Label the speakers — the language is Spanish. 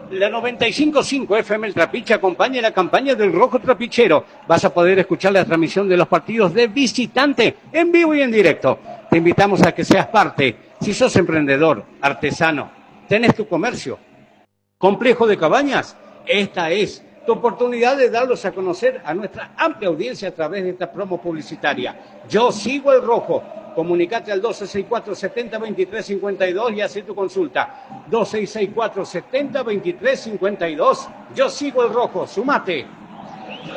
Speaker 1: La 95.5 FM El Trapiche acompaña la campaña del Rojo Trapichero. Vas a poder escuchar la transmisión de los partidos de visitante en vivo y en directo. Te invitamos a que seas parte. Si sos emprendedor, artesano, tenés tu comercio, complejo de cabañas, esta es tu oportunidad de darlos a conocer a nuestra amplia audiencia a través de esta promo publicitaria. Yo sigo el Rojo. Comunicate al 2664-70-2352 y haz tu consulta. 2664-70-2352. Yo sigo el Rojo. Sumate.